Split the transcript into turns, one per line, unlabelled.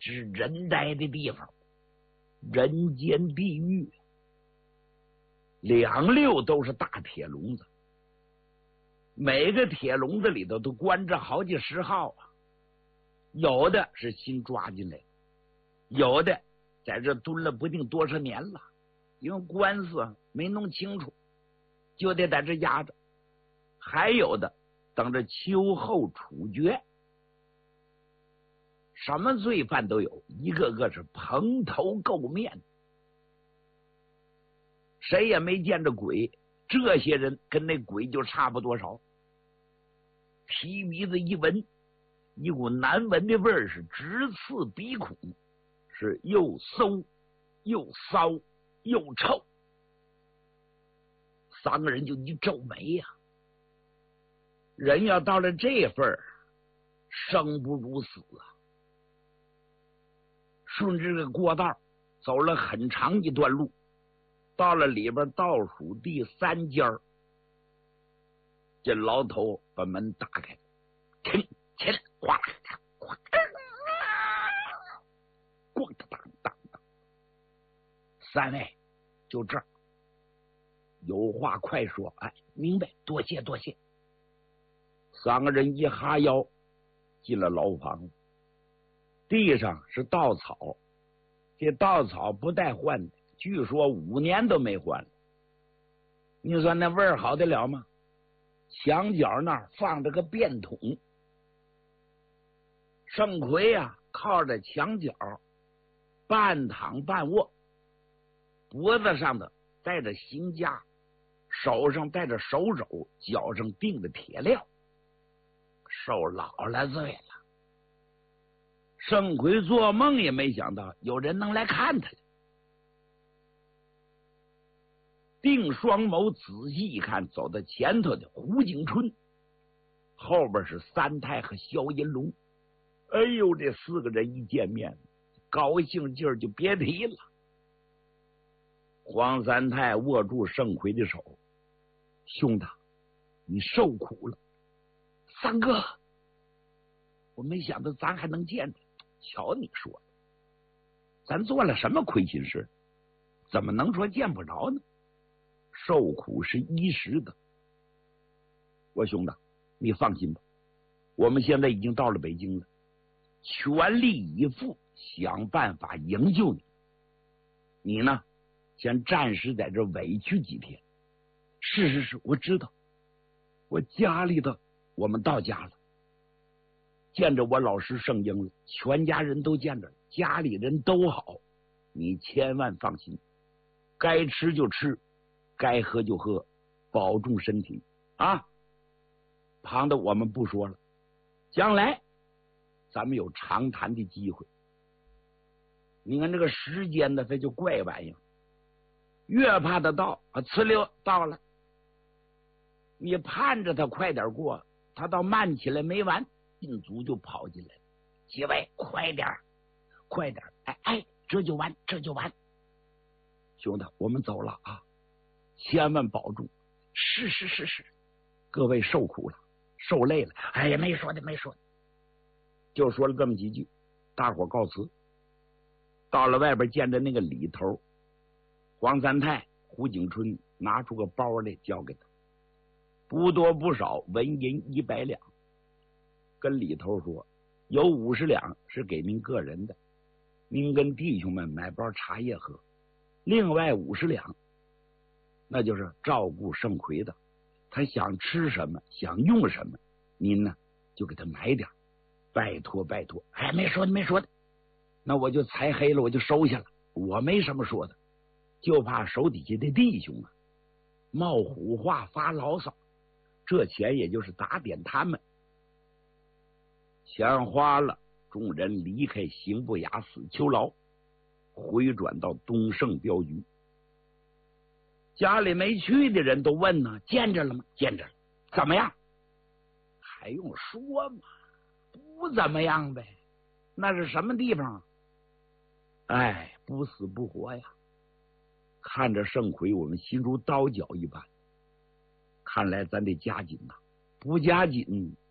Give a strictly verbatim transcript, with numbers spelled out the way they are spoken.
是人待的地方，人间地狱。两溜都是大铁笼子，每个铁笼子里头都关着好几十号啊，有的是新抓进来，有的在这蹲了不定多少年了，因为官司没弄清楚，就得在这压着，还有的等着秋后处决。什么罪犯都有，一个个是蓬头垢面，谁也没见着鬼，这些人跟那鬼就差不多少。提鼻子一闻，一股难闻的味儿是直刺鼻孔，是又馊又骚又臭。三个人就一皱眉呀、啊，人要到了这份儿，生不如死啊！顺着这个过道走了很长一段路，到了里边倒数第三家，这牢头把门打开，停起来，哗啦哗啦，咣当当当当，三位就这儿，有话快说。哎，明白，多谢多谢。三个人一哈腰进了牢房，地上是稻草，这稻草不带换的，据说五年都没换了。你说那味儿好得了吗？墙角那儿放着个便桶，盛奎啊靠着墙角，半躺半卧，脖子上的带着刑枷，手上带着手肘，脚上钉着铁镣，受老了罪了。盛奎做梦也没想到有人能来看他。定双眸仔细一看，走到前头的胡景春，后边是三太和萧银龙。哎呦，这四个人一见面，高兴劲儿就别提了。黄三太握住盛奎的手，兄弟，你受苦了。三哥，我没想到咱还能见着，瞧你说的，咱做了什么亏心事？怎么能说见不着呢？受苦是一时的。我兄弟，你放心吧，我们现在已经到了北京了，全力以赴想办法营救你。你呢，先暂时在这委屈几天。是是是，我知道。我家里的我们到家了，见着我老师圣婴了，全家人都见着了，家里人都好，你千万放心，该吃就吃，该喝就喝，保重身体啊！旁的我们不说了，将来咱们有长谈的机会。你看这个时间呢，它就怪玩意儿，越怕它到啊，呲溜到了，你盼着它快点过，它倒慢起来没完，禁足就跑进来了。几位快点快点，哎哎，这就完这就完。兄弟，我们走了啊，千万保重。是是是是，各位受苦了，受累了。哎呀，没说的没说的，就说了这么几句，大伙告辞。到了外边见着那个里头，黄三太、胡景春拿出个包来交给他，不多不少，纹银一百两，跟里头说有五十两是给您个人的，您跟弟兄们买包茶叶喝，另外五十两那就是照顾盛奎的，他想吃什么想用什么，您呢就给他买点，拜托拜托。哎，没说的没说的，那我就裁黑了，我就收下了，我没什么说的，就怕手底下的弟兄啊冒虎话发牢骚，这钱也就是打点他们。钱花了，众人离开刑部衙死囚牢，回转到东胜镖局。家里没去的人都问呢，见着了吗？见着了。怎么样？还用说吗？不怎么样呗。那是什么地方？哎，不死不活呀。看着盛奎，我们心如刀绞一般。看来咱得加紧呐，不加紧